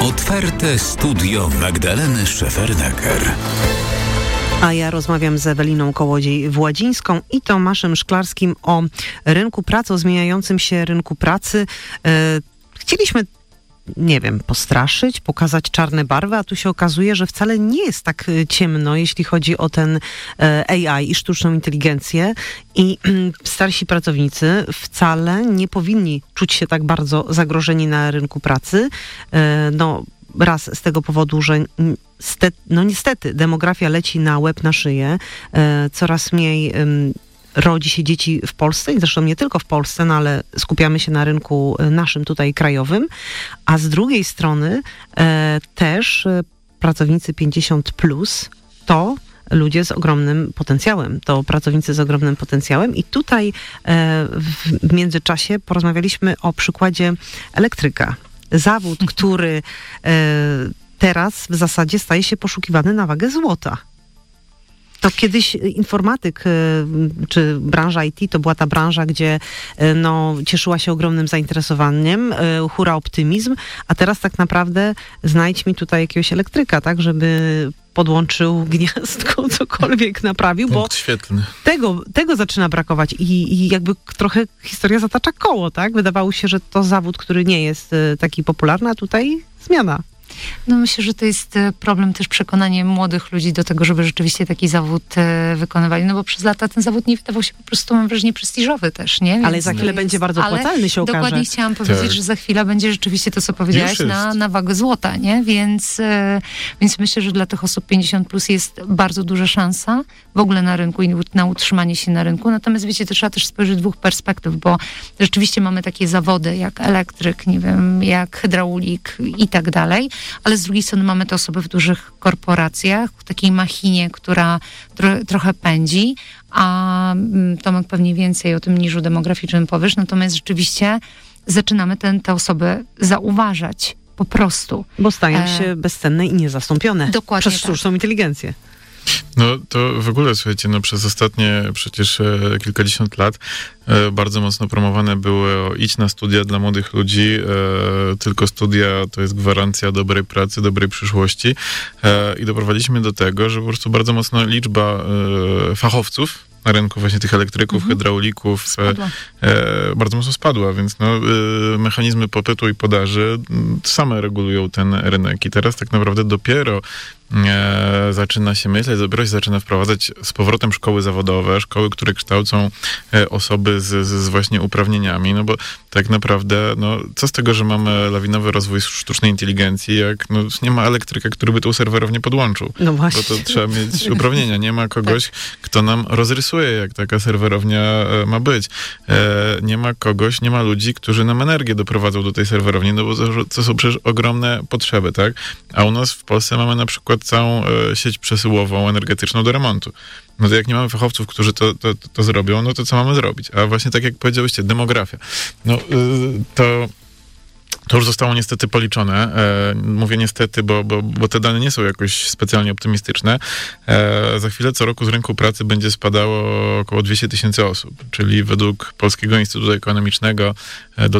Otwarte studio Magdaleny Szefernaker. A ja rozmawiam z Eweliną Kołodziej-Władzińską i Tomaszem Szklarskim o rynku pracy, o zmieniającym się rynku pracy. Chcieliśmy, postraszyć, pokazać czarne barwy, a tu się okazuje, że wcale nie jest tak ciemno, jeśli chodzi o ten AI i sztuczną inteligencję. I starsi pracownicy wcale nie powinni czuć się tak bardzo zagrożeni na rynku pracy. Raz z tego powodu, że niestety demografia leci na łeb na szyję. Coraz mniej rodzi się dzieci w Polsce i zresztą nie tylko w Polsce, ale skupiamy się na rynku naszym tutaj krajowym. A z drugiej strony też pracownicy 50+ to ludzie z ogromnym potencjałem. To pracownicy z ogromnym potencjałem i tutaj w międzyczasie porozmawialiśmy o przykładzie elektryka. Zawód, który teraz w zasadzie staje się poszukiwany na wagę złota. To kiedyś informatyk czy branża IT to była ta branża, gdzie cieszyła się ogromnym zainteresowaniem, hura optymizm, a teraz tak naprawdę znajdź mi tutaj jakiegoś elektryka, tak, żeby podłączył gniazdko, cokolwiek naprawił, bo świetlny. Tego zaczyna brakować i jakby trochę historia zatacza koło, tak? Wydawało się, że to zawód, który nie jest taki popularny, a tutaj zmiana. Myślę, że to jest problem też przekonanie młodych ludzi do tego, żeby rzeczywiście taki zawód wykonywali, bo przez lata ten zawód nie wydawał się po prostu, mam wrażenie, prestiżowy też, nie? Więc ale za chwilę będzie bardzo opłacalny, się okaże. Dokładnie chciałam powiedzieć, że za chwilę będzie rzeczywiście to, co powiedziałaś, na wagę złota, nie? Więc myślę, że dla tych osób 50+ jest bardzo duża szansa w ogóle na rynku i na utrzymanie się na rynku. Natomiast wiecie, to trzeba też spojrzeć z dwóch perspektyw, bo rzeczywiście mamy takie zawody jak elektryk, jak hydraulik i tak dalej, ale z drugiej strony mamy te osoby w dużych korporacjach, w takiej machinie, która trochę pędzi, a Tomek pewnie więcej o tym niż o demograficznym powiesz, natomiast rzeczywiście zaczynamy te osoby zauważać po prostu. Bo stają się bezcenne i niezastąpione przez sztuczną inteligencję. To w ogóle, słuchajcie, przez ostatnie przecież kilkadziesiąt lat bardzo mocno promowane było idź na studia dla młodych ludzi, tylko studia to jest gwarancja dobrej pracy, dobrej przyszłości i doprowadziliśmy do tego, że po prostu bardzo mocno liczba fachowców na rynku właśnie tych elektryków, hydraulików bardzo mocno spadła, więc mechanizmy popytu i podaży same regulują ten rynek i teraz tak naprawdę dopiero zaczyna się myśleć, dopiero się zaczyna wprowadzać z powrotem szkoły zawodowe, szkoły, które kształcą osoby z właśnie uprawnieniami, bo tak naprawdę, co z tego, że mamy lawinowy rozwój sztucznej inteligencji, jak nie ma elektryka, który by tą serwerownię podłączył. No właśnie. Bo to trzeba mieć uprawnienia. Nie ma kogoś, kto nam rozrysuje, jak taka serwerownia ma być. Nie ma ludzi, którzy nam energię doprowadzą do tej serwerowni, bo to są przecież ogromne potrzeby, tak? A u nas w Polsce mamy na przykład całą sieć przesyłową, energetyczną do remontu. To jak nie mamy fachowców, którzy to zrobią, to co mamy zrobić? A właśnie tak jak powiedziałyście, demografia. To już zostało niestety policzone. Mówię niestety, bo te dane nie są jakoś specjalnie optymistyczne. Za chwilę co roku z rynku pracy będzie spadało około 200 000 osób, czyli według Polskiego Instytutu Ekonomicznego do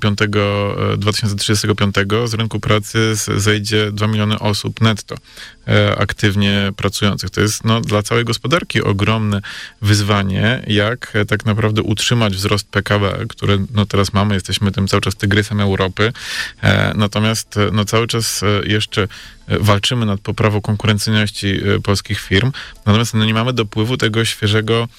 2035 z rynku pracy zejdzie 2 miliony osób netto aktywnie pracujących. To jest dla całej gospodarki ogromne wyzwanie, jak tak naprawdę utrzymać wzrost PKB, który teraz mamy, jesteśmy tym cały czas tygrysem Europy. Natomiast cały czas jeszcze walczymy nad poprawą konkurencyjności polskich firm, natomiast nie mamy dopływu tego świeżego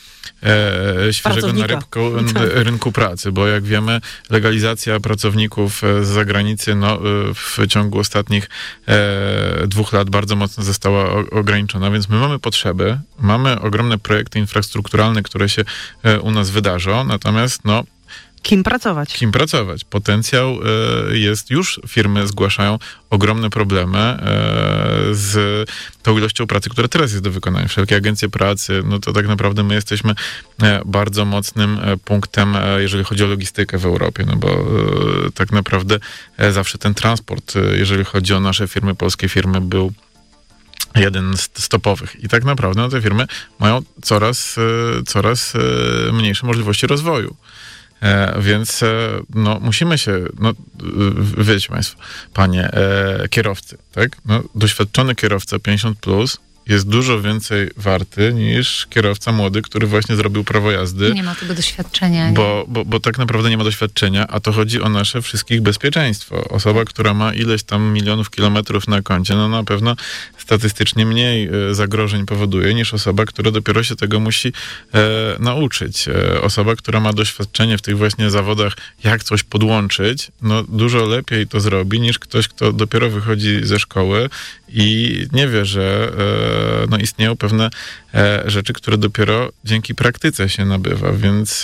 rynku pracy, bo jak wiemy, legalizacja pracowników z zagranicy w ciągu ostatnich 2 lat bardzo mocno została ograniczona, więc my mamy potrzeby, mamy ogromne projekty infrastrukturalne, które się u nas wydarzą, natomiast Kim pracować? Potencjał jest, już firmy zgłaszają ogromne problemy z tą ilością pracy, która teraz jest do wykonania. Wszelkie agencje pracy, to tak naprawdę my jesteśmy bardzo mocnym punktem, jeżeli chodzi o logistykę w Europie, bo tak naprawdę zawsze ten transport, jeżeli chodzi o nasze firmy, polskie firmy, był jeden z topowych. I tak naprawdę te firmy mają coraz mniejsze możliwości rozwoju. Więc no, musimy się, no, wiecie państwo, panie kierowcy, tak? No, doświadczony kierowca 50+ jest dużo więcej warty niż kierowca młody, który właśnie zrobił prawo jazdy. Nie ma tego doświadczenia. Bo tak naprawdę nie ma doświadczenia, a to chodzi o nasze wszystkich bezpieczeństwo. Osoba, która ma ileś tam milionów kilometrów na koncie, no na pewno statystycznie mniej zagrożeń powoduje niż osoba, która dopiero się tego musi nauczyć. Osoba, która ma doświadczenie w tych właśnie zawodach, jak coś podłączyć, no dużo lepiej to zrobi niż ktoś, kto dopiero wychodzi ze szkoły i nie wie, że no, istnieją pewne rzeczy, które dopiero dzięki praktyce się nabywa, więc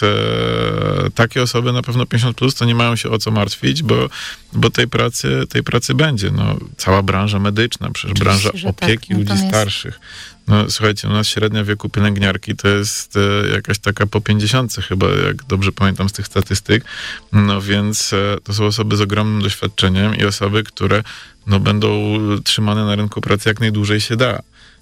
takie osoby na pewno 50+ to nie mają się o co martwić, bo tej pracy będzie. No, cała branża medyczna, przecież branża opieki tak, ludzi starszych. No słuchajcie, u nas średnia wieku pielęgniarki to jest jakaś taka po 50 chyba, jak dobrze pamiętam z tych statystyk. No więc to są osoby z ogromnym doświadczeniem i osoby, które no, będą trzymane na rynku pracy jak najdłużej się da.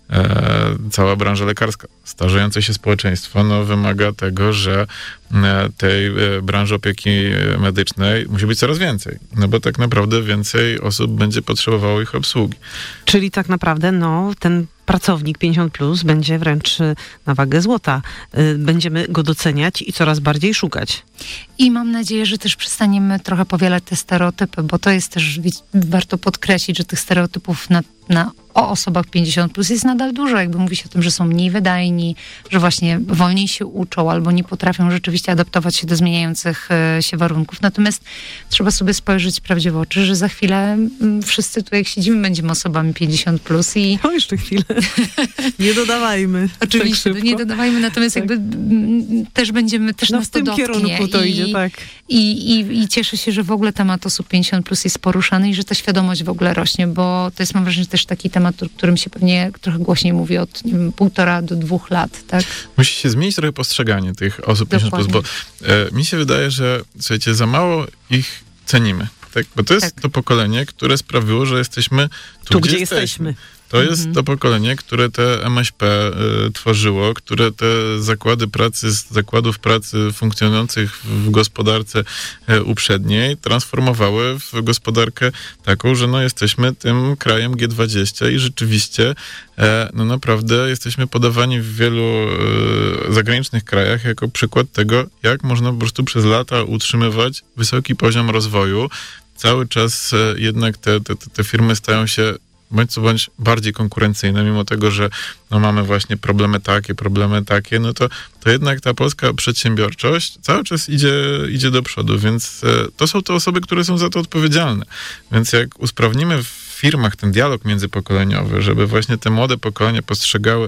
Cała branża lekarska, starzejące się społeczeństwo, no, wymaga tego, że tej branży opieki medycznej musi być coraz więcej, no bo tak naprawdę więcej osób będzie potrzebowało ich obsługi. Czyli tak naprawdę, no, ten pracownik 50+ będzie wręcz na wagę złota. Będziemy go doceniać i coraz bardziej szukać. I mam nadzieję, że też przestaniemy trochę powielać te stereotypy, bo to jest też, warto podkreślić, że tych stereotypów o osobach 50+ jest nadal dużo. Jakby mówi się o tym, że są mniej wydajni, że właśnie wolniej się uczą albo nie potrafią rzeczywiście adaptować się do zmieniających się warunków. Natomiast trzeba sobie spojrzeć prawdzie w oczy, że za chwilę wszyscy tu jak siedzimy będziemy osobami 50+ i... No jeszcze chwilę. Nie dodawajmy. Oczywiście, tak nie dodawajmy, natomiast jakby też będziemy, też nas w tym kierunku to idzie, tak. I cieszę się, że w ogóle temat osób 50+ jest poruszany i że ta świadomość w ogóle rośnie, bo to jest, mam wrażenie, też taki temat, o którym się pewnie trochę głośniej mówi od 1,5 do 2 lat, tak? Musi się zmienić trochę postrzeganie tych osób 50+, bo mi się wydaje, że słuchajcie, za mało ich cenimy. Tak? Bo to jest to pokolenie, które sprawiło, że jesteśmy tu gdzie jesteśmy. To jest to pokolenie, które te MŚP tworzyło, które te zakłady pracy z zakładów pracy funkcjonujących w gospodarce uprzedniej transformowały w gospodarkę taką, że no jesteśmy tym krajem G20 i rzeczywiście no naprawdę jesteśmy podawani w wielu zagranicznych krajach jako przykład tego, jak można po prostu przez lata utrzymywać wysoki poziom rozwoju. Cały czas jednak te firmy stają się bądź co bądź bardziej konkurencyjne, mimo tego, że no mamy właśnie problemy takie, no to jednak ta polska przedsiębiorczość cały czas idzie do przodu, więc to są te osoby, które są za to odpowiedzialne. Więc jak usprawnimy w firmach ten dialog międzypokoleniowy, żeby właśnie te młode pokolenia postrzegały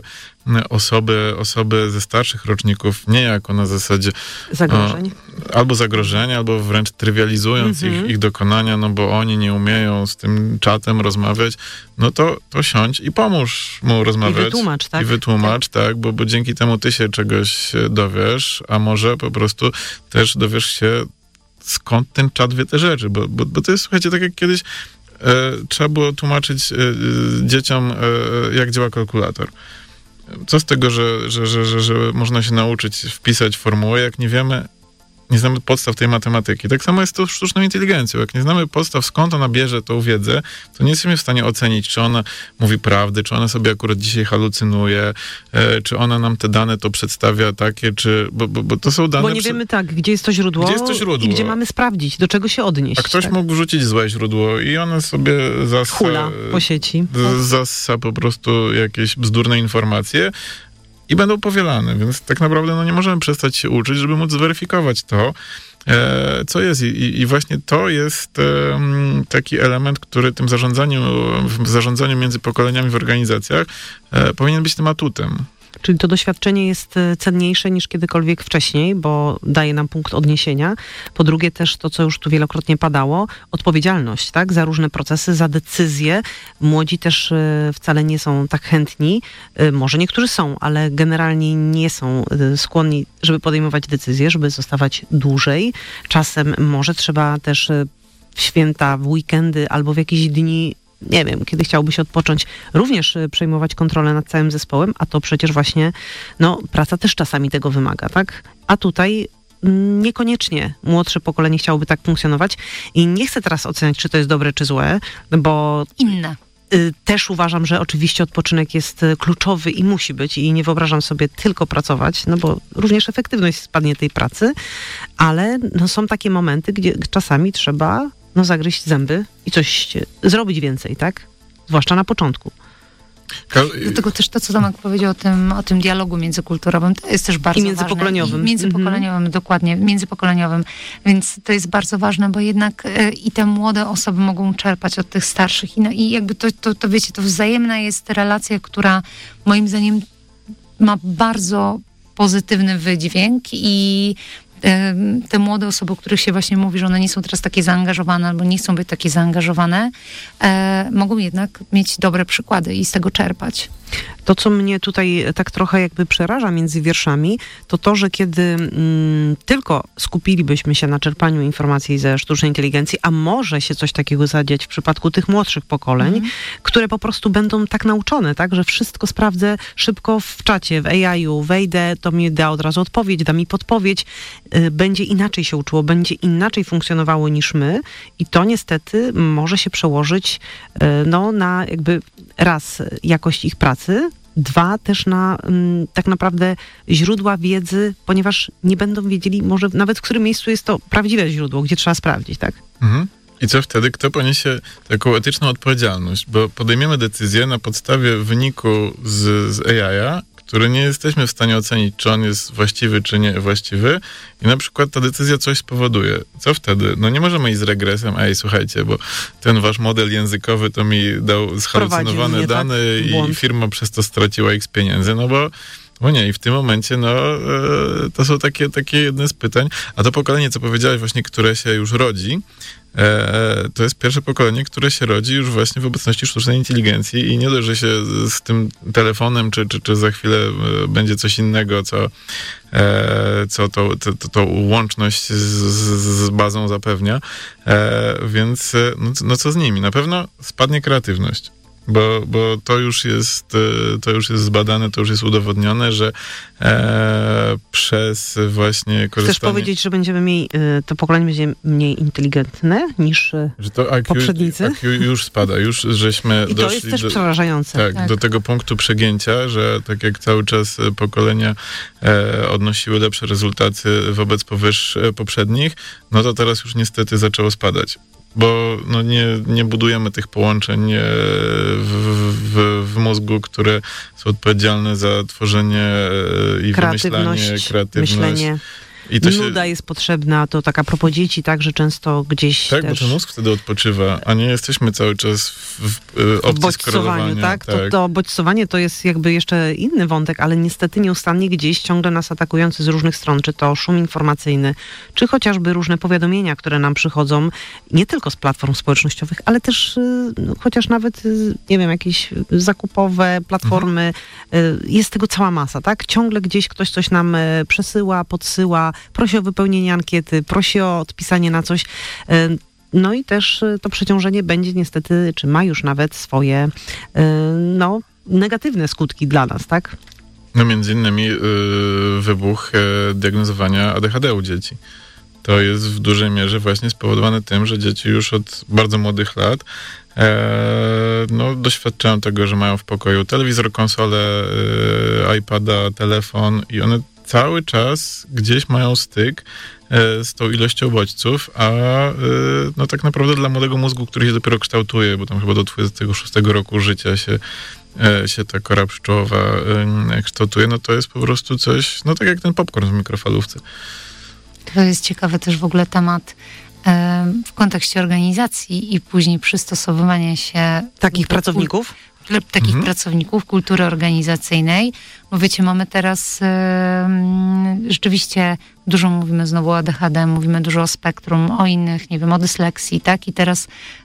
osoby ze starszych roczników nie jako na zasadzie zagrożenia, albo wręcz trywializując ich dokonania, no bo oni nie umieją z tym czatem rozmawiać, no to siądź i pomóż mu rozmawiać. I wytłumacz, tak, bo dzięki temu ty się czegoś dowiesz, a może po prostu też dowiesz się, skąd ten czat wie te rzeczy, bo to jest, słuchajcie, tak jak kiedyś trzeba było tłumaczyć dzieciom, jak działa kalkulator. Co z tego, że można się nauczyć wpisać formułę, jak nie znamy podstaw tej matematyki. Tak samo jest to z sztuczną inteligencją. Jak nie znamy podstaw, skąd ona bierze tą wiedzę, to nie jesteśmy w stanie ocenić, czy ona mówi prawdę, czy ona sobie akurat dzisiaj halucynuje, czy ona nam te dane to przedstawia takie, czy... Bo to są dane... Bo nie wiemy gdzie jest to źródło i gdzie mamy sprawdzić, do czego się odnieść. A ktoś mógł wrzucić złe źródło i ona sobie hula po sieci. Zassa po prostu jakieś bzdurne informacje, i będą powielane, więc tak naprawdę nie możemy przestać się uczyć, żeby móc zweryfikować to, co jest. I właśnie to jest taki element, który w zarządzaniu między pokoleniami w organizacjach powinien być tym atutem. Czyli to doświadczenie jest cenniejsze niż kiedykolwiek wcześniej, bo daje nam punkt odniesienia. Po drugie też to, co już tu wielokrotnie padało, odpowiedzialność, tak? Za różne procesy, za decyzje. Młodzi też wcale nie są tak chętni. Może niektórzy są, ale generalnie nie są skłonni, żeby podejmować decyzje, żeby zostawać dłużej. Czasem może trzeba też w święta, w weekendy albo w jakieś dni, nie wiem, kiedy chciałby się odpocząć, również przejmować kontrolę nad całym zespołem, a to przecież właśnie, praca też czasami tego wymaga, tak? A tutaj niekoniecznie młodsze pokolenie chciałoby tak funkcjonować i nie chcę teraz oceniać, czy to jest dobre, czy złe, bo... Inne. Też uważam, że oczywiście odpoczynek jest kluczowy i musi być i nie wyobrażam sobie tylko pracować, no bo również efektywność spadnie tej pracy, ale no są takie momenty, gdzie czasami trzeba zagryźć zęby i coś zrobić więcej, tak? Zwłaszcza na początku. Dlatego też to, co Tomek powiedział o tym dialogu międzykulturowym, to jest też bardzo ważne. Międzypokoleniowym. Międzypokoleniowym, dokładnie, międzypokoleniowym. Więc to jest bardzo ważne, bo jednak i te młode osoby mogą czerpać od tych starszych. I jakby to wiecie, to wzajemna jest relacja, która moim zdaniem ma bardzo pozytywny wydźwięk i te młode osoby, o których się właśnie mówi, że one nie są teraz takie zaangażowane albo nie chcą być takie zaangażowane, mogą jednak mieć dobre przykłady i z tego czerpać. To, co mnie tutaj tak trochę jakby przeraża między wierszami, to, że kiedy tylko skupilibyśmy się na czerpaniu informacji ze sztucznej inteligencji, a może się coś takiego zadziać w przypadku tych młodszych pokoleń, które po prostu będą tak nauczone, tak, że wszystko sprawdzę szybko w czacie, w AI-u, wejdę, to mi da od razu odpowiedź, da mi podpowiedź, będzie inaczej się uczyło, będzie inaczej funkcjonowało niż my i to niestety może się przełożyć na jakby raz jakość ich pracy, dwa też na tak naprawdę źródła wiedzy, ponieważ nie będą wiedzieli może nawet w którym miejscu jest to prawdziwe źródło, gdzie trzeba sprawdzić, tak? Mhm. I co wtedy? Kto poniesie taką etyczną odpowiedzialność? Bo podejmiemy decyzję na podstawie wyniku z AI-a, który nie jesteśmy w stanie ocenić, czy on jest właściwy, czy niewłaściwy i na przykład ta decyzja coś spowoduje. Co wtedy? No nie możemy iść z regresem, słuchajcie, bo ten wasz model językowy to mi dał zhalucynowane dane i firma przez to straciła x pieniędzy, bo nie, i w tym momencie, to są takie jedne z pytań. A to pokolenie, co powiedziałeś właśnie, które się już rodzi, to jest pierwsze pokolenie, które się rodzi już właśnie w obecności sztucznej inteligencji i nie dość, że się z tym telefonem, czy za chwilę będzie coś innego, co tą łączność z bazą zapewnia, więc co z nimi? Na pewno spadnie kreatywność. Bo to już jest zbadane, to już jest udowodnione, że przez właśnie korzystanie... Chcesz powiedzieć, że to pokolenie będzie mniej inteligentne niż że to poprzednicy? IQ już spada, już żeśmy I to jest też przerażające. Tak, do tego punktu przegięcia, że tak jak cały czas pokolenia odnosiły lepsze rezultaty wobec poprzednich, to teraz już niestety zaczęło spadać. Bo nie budujemy tych połączeń w mózgu, które są odpowiedzialne za tworzenie i wymyślanie, kreatywność. Myślenie. I nuda jest potrzebna, to tak a propos dzieci, tak, że często gdzieś tak, bo ten mózg wtedy odpoczywa, a nie jesteśmy cały czas w opcji skorowania. Tak? To bodźcowanie to jest jakby jeszcze inny wątek, ale niestety nieustannie gdzieś ciągle nas atakujący z różnych stron, czy to szum informacyjny, czy chociażby różne powiadomienia, które nam przychodzą, nie tylko z platform społecznościowych, ale też chociaż nawet, nie wiem, jakieś zakupowe platformy, jest tego cała masa, tak? Ciągle gdzieś ktoś coś nam przesyła, podsyła, prosi o wypełnienie ankiety, prosi o odpisanie na coś. No i też to przeciążenie będzie niestety, czy ma już nawet swoje negatywne skutki dla nas, tak? Między innymi wybuch diagnozowania ADHD u dzieci. To jest w dużej mierze właśnie spowodowane tym, że dzieci już od bardzo młodych lat doświadczają tego, że mają w pokoju telewizor, konsolę, iPada, telefon i one cały czas gdzieś mają styk z tą ilością bodźców, a tak naprawdę dla młodego mózgu, który się dopiero kształtuje, bo tam chyba do 26 roku życia się ta kora przyczołowa kształtuje, to jest po prostu coś, tak jak ten popcorn w mikrofalówce. To jest ciekawy też w ogóle temat w kontekście organizacji i później przystosowywania się takich pracowników? Pracowników kultury organizacyjnej. Bo wiecie, mamy teraz rzeczywiście dużo mówimy znowu o ADHD, mówimy dużo o spektrum, o innych, nie wiem, o dysleksji, tak? I teraz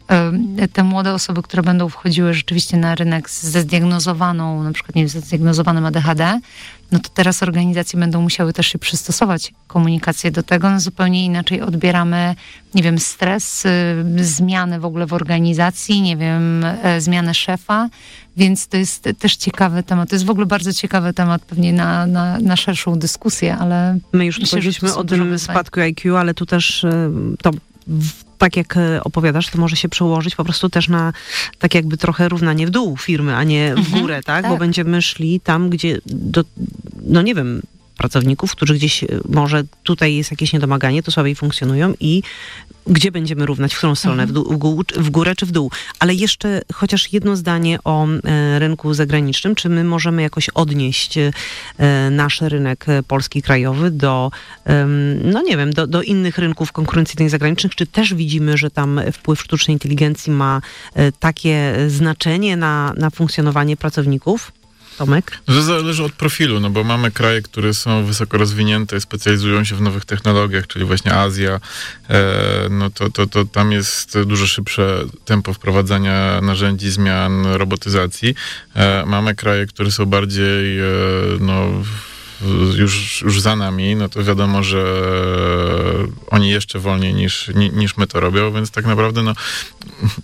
te młode osoby, które będą wchodziły rzeczywiście na rynek ze zdiagnozowaną, na przykład nie wiem, ze zdiagnozowanym ADHD, no to teraz organizacje będą musiały też się przystosować komunikację do tego. No zupełnie inaczej odbieramy, nie wiem, stres, zmiany w ogóle w organizacji, nie wiem, zmianę szefa, więc to jest też ciekawy temat. To jest w ogóle bardzo ciekawy temat pewnie na szerszą dyskusję, ale my już powiedzieliśmy o tym spadku IQ, ale tu też to tak jak opowiadasz, to może się przełożyć po prostu też na tak jakby trochę równanie w dół firmy, a nie w górę, tak? Bo będziemy szli tam, gdzie no nie wiem, pracowników, którzy gdzieś może tutaj jest jakieś niedomaganie, to słabiej funkcjonują i gdzie będziemy równać, w którą stronę, w górę czy w dół. Ale jeszcze chociaż jedno zdanie o rynku zagranicznym. Czy my możemy jakoś odnieść nasz rynek polski krajowy do, no nie wiem, do innych rynków konkurencyjnych zagranicznych? Czy też widzimy, że tam wpływ sztucznej inteligencji ma takie znaczenie na funkcjonowanie pracowników? Tomek? To zależy od profilu, no bo mamy kraje, które są wysoko rozwinięte, specjalizują się w nowych technologiach, czyli właśnie Azja, no to tam jest dużo szybsze tempo wprowadzania narzędzi, zmian, robotyzacji. Mamy kraje, które są bardziej, no już za nami, no to wiadomo, że oni jeszcze wolniej niż my to robią, więc tak naprawdę no